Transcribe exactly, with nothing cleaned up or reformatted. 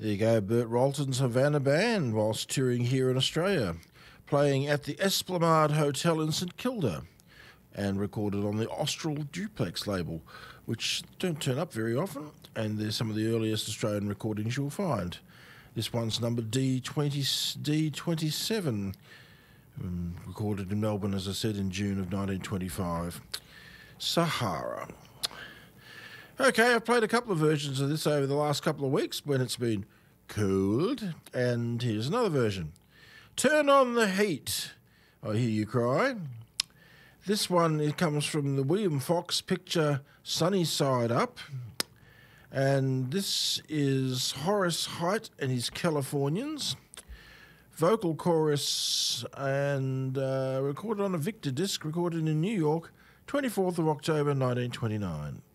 There you go, Burt Rolton's Havana Band whilst touring here in Australia, playing at the Esplanade Hotel in St Kilda and recorded on the Austral Duplex label, which don't turn up very often, and they're some of the earliest Australian recordings you'll find. This one's number D twenty, D twenty-seven, um, recorded in Melbourne, as I said, in June of nineteen twenty-five. Sahara. Okay, I've played a couple of versions of this over the last couple of weeks when it's been cold, and here's another version. Turn on the Heat, I Hear You Cry. This one, it comes from the William Fox picture Sunny Side Up, and this is Horace Heidt and his Californians. Vocal chorus and uh, recorded on a Victor disc, recorded in New York, twenty-fourth of October nineteen twenty-nine.